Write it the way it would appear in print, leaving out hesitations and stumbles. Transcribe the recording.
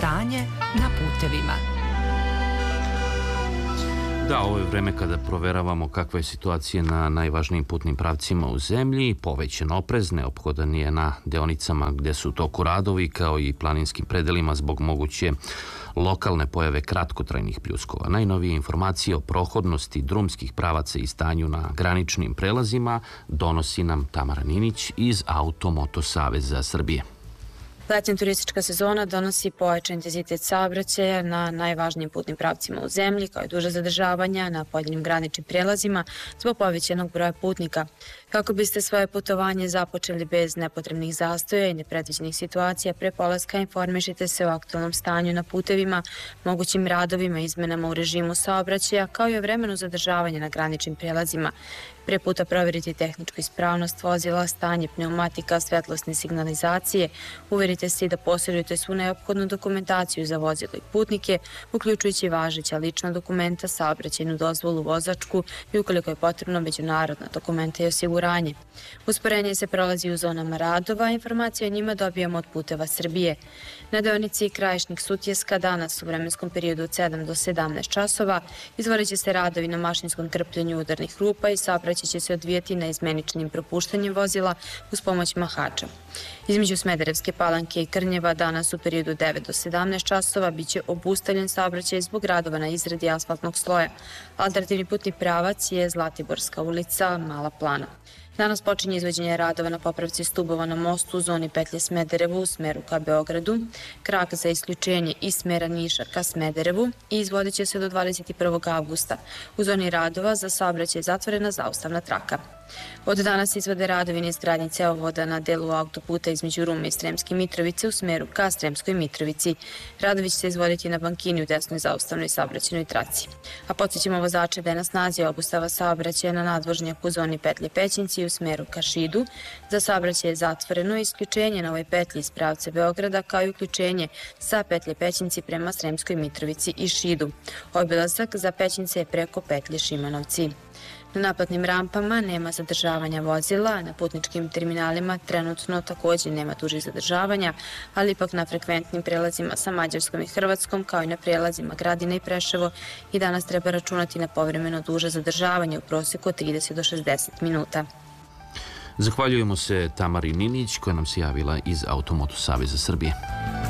Stanje na putevima. Da, ovo je vreme kada proveravamo kakva je situacija na najvažnijim putnim pravcima u zemlji. Povećan oprez neophodan je na deonicama gde su u toku radovi, kao i planinskim predelima zbog moguće lokalne pojave kratkotrajnih pljuskova. Najnovije informacije o prohodnosti drumskih pravaca i stanju na graničnim prelazima donosi nam Tamara Ninić iz Automoto Saveza Srbije. Letnja turistička sezona donosi pojačan intenzitet saobraćaja na najvažnijim putnim pravcima u zemlji, kao i duže zadržavanja na pojedinim graničnim prelazima zbog povećanog broja putnika. Kako biste svoje putovanje započeli bez nepotrebnih zastoja i nepredviđenih situacija, pre polaska informišite se o aktualnom stanju na putevima, mogućim radovima, izmenama u režimu saobraćaja, kao i o vremenu zadržavanja na graničnim prelazima. Pre puta proverite tehničku ispravnost vozila, stanje pneumatika, svetlosne signalizacije. Uverite se i da posjedujete svu neophodnu dokumentaciju za vozilo i putnike, uključujući važeća lična dokumenta, saobraćajnu dozvolu, vozačku i ukoliko je potrebno međunarodna dokumenta i osiguranje. Usporenje se prolazi u zonama radova, informacije o njima dobijamo od Puteva Srbije. Na deonici Krajišnik-Sutjeska danas u vremenskom periodu od 7 do 17 časova izvodit će se radovi na mašinskom krpljenju udarnih rupa i saobraćaj će se odvijati na izmeničnim propuštanjem vozila uz pomoć mahača. Između Smederevske Palanke i Krnjeva danas u periodu 9 do 17 časova biće obustavljen saobraćaj zbog radova na izradi asfaltnog sloja. Alternativni putni pravac je Zlatiborska ulica, Mala Plana. Danas počinje izvođenje radova na popravci stubova na mostu u zoni petlje Smederevu u smeru ka Beogradu, krak za isključenje iz smera Niša ka Smederevu i izvodit će se do 21. avgusta. U zoni radova za saobraćaj je zatvorena zaustavna traka. Od danas izvode radovi na izgradnji cevovoda na delu autoputa između Rume i Sremske Mitrovice u smeru ka Sremskoj Mitrovici. Radovi će se izvoditi na bankini u desnoj zaustavnoj saobraćajnoj traci. A podsjećamo vozače da je na snazi obustava saobraćaja na nadvožnjaku u zoni petlje Pećinci u smeru ka Šidu. Za saobraćaj je zatvoreno isključenje na ovoj petlji iz pravca Beograda, kao i uključenje sa petlje Pećinci prema Sremskoj Mitrovici i Šidu. Obilazak za Pećince je preko petlje Šimanovci. Na naplatnim rampama nema zadržavanja vozila, na putničkim terminalima trenutno također nema dužih zadržavanja, ali ipak na frekventnim prelazima sa Mađarskom i Hrvatskom, kao i na prelazima Gradina i Preševo, i danas treba računati na povremeno duže zadržavanje u prosjeku od 30 do 60 minuta. Zahvaljujemo se Tamari Ninić koja nam se javila iz Automoto Saveza Srbije.